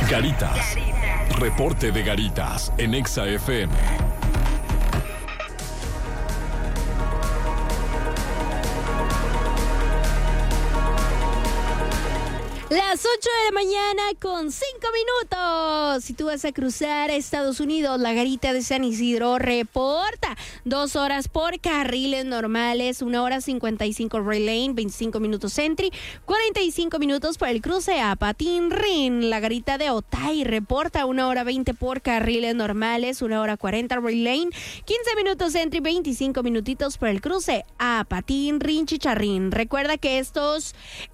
Garitas. Reporte de Garitas en Exa FM. Las 8 de la mañana con 5 minutos. Si tú vas a cruzar a Estados Unidos, la Garita de San Isidro reporta 2 horas por carriles normales, 1 hora 55 Rail Lane, 25 minutos Entry, 45 minutos para el cruce a Patín-Rin. La Garita de Otay reporta 1 hora 20 por carriles normales, 1 hora 40 Rail Lane, 15 minutos Entry, 25 minutitos para el cruce a Patín-Rin Chicharrín. Recuerda que estos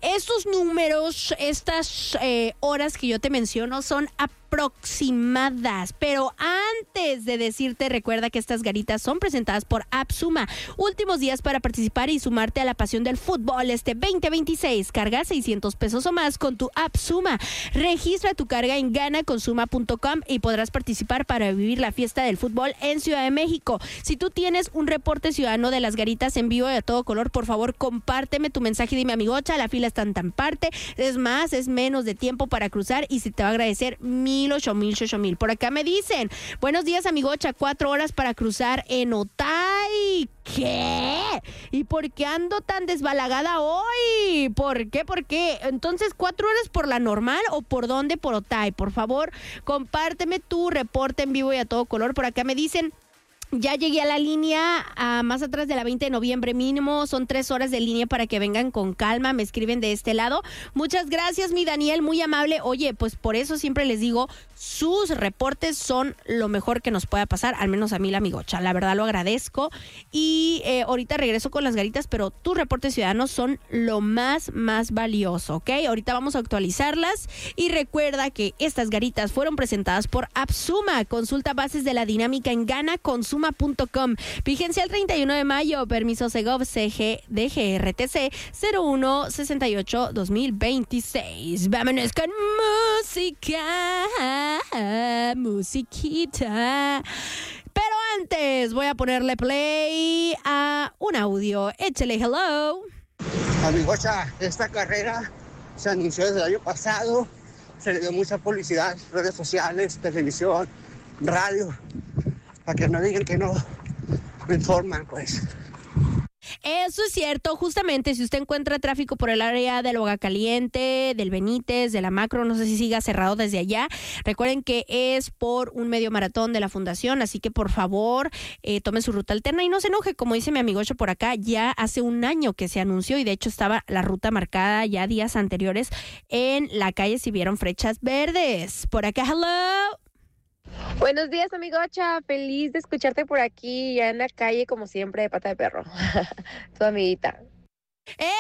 números, estas horas que yo te menciono son aproximadas, pero antes de decirte, recuerda que estas garitas son presentadas por AppSuma. Últimos días para participar y sumarte a la pasión del fútbol este 2026. Carga $600 o más con tu AppSuma. Registra tu carga en ganaconsuma.com y podrás participar para vivir la fiesta del fútbol en Ciudad de México. Si tú tienes un reporte ciudadano de las garitas en vivo y a todo color, por favor, compárteme tu mensaje y dime, amigocha, la fila está en tan parte. Es más, es menos de tiempo para cruzar y se te va a agradecer 8,000. Por acá me dicen, buenos días, amigocha, 4 horas para cruzar en Otay. ¿Qué? ¿Y por qué ando tan desbalagada hoy? ¿Por qué? Entonces, 4 horas por la normal o por dónde, por Otay. Por favor, compárteme tu reporte en vivo y a todo color. Por acá me dicen, ya llegué a la línea más atrás de la 20 de noviembre mínimo. Son 3 horas de línea para que vengan con calma. Me escriben de este lado. Muchas gracias, mi Daniel, muy amable. Oye, pues por eso siempre les digo, sus reportes son lo mejor que nos pueda pasar, al menos a mí, la amigocha. La verdad lo agradezco. Y ahorita regreso con las garitas, pero tus reportes ciudadanos son lo más valioso, ¿ok? Ahorita vamos a actualizarlas. Y recuerda que estas garitas fueron presentadas por AppSuma. Consulta bases de la dinámica en ganaconsuma.com. Vigencia el 31 de mayo. Permiso Segov CG DGRTC 0168-2026. Vámonos con musiquita. Pero antes voy a ponerle play a un audio. Échale hello. Amigocha, esta carrera se anunció desde el año pasado. Se le dio mucha publicidad, redes sociales, televisión, radio, para que no digan que no me informan, pues. Eso es cierto, justamente si usted encuentra tráfico por el área del Boca Caliente, del Benítez, de la Macro, no sé si siga cerrado desde allá, recuerden que es por un medio maratón de la fundación, así que por favor tome su ruta alterna y no se enoje, como dice mi amigocho por acá, ya hace un año que se anunció y de hecho estaba la ruta marcada ya días anteriores en la calle si vieron flechas verdes. Por acá, hello. Buenos días, amigocha. Feliz de escucharte por aquí, ya en la calle, como siempre, de pata de perro. Tu amiguita. ¡Éale!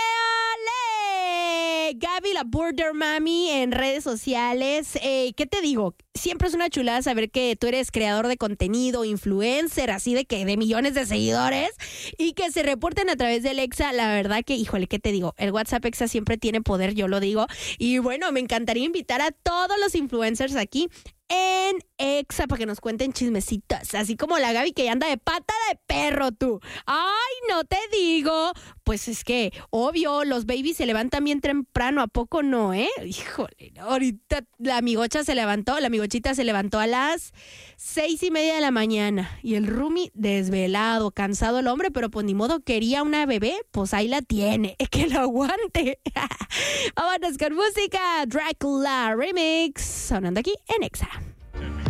Gaby, la Border Mami, en redes sociales. ¿Qué te digo? Siempre es una chulada saber que tú eres creador de contenido, influencer, así de que de millones de seguidores y que se reporten a través del Exa. La verdad que, híjole, ¿qué te digo? El WhatsApp Exa siempre tiene poder, yo lo digo. Y bueno, me encantaría invitar a todos los influencers aquí en Exa para que nos cuenten chismecitos, así como la Gaby que ya anda de pata de perro tú. Ay, no te digo. Pues es que, obvio, los babies se levantan bien temprano, ¿a poco no, Híjole, ahorita la amigochita se levantó a las 6:30 de la mañana y el roomie desvelado, cansado el hombre, pero pues ni modo, quería una bebé, pues ahí la tiene, que lo aguante. Vámonos con música, Dracula Remix, sonando aquí en Exa.